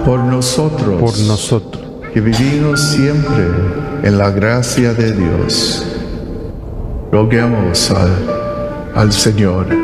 por nosotros, que vivimos siempre en la gracia de Dios. Roguemos al Señor.